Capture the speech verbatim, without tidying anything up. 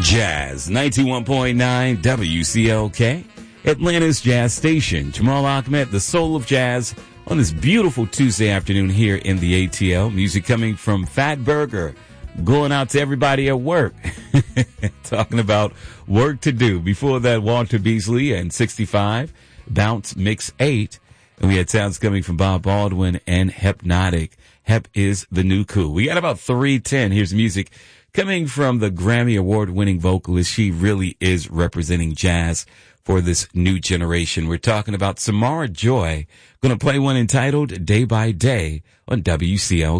Jazz ninety-one point nine W C L K, Atlanta's Jazz Station. Jamal Ahmed, the soul of jazz, on this beautiful Tuesday afternoon here in the A T L. Music coming from Fat Burger, going out to everybody at work. Talking about work to do. Before that, Walter Beasley and sixty-five, Bounce Mix eight. And we had sounds coming from Bob Baldwin and Hypnotic. Hep is the new cool. We got about three ten. Here's music coming from the Grammy Award-winning vocalist. She really is representing jazz for this new generation. We're talking about Samara Joy. Going to play one entitled Day by Day on W C L K.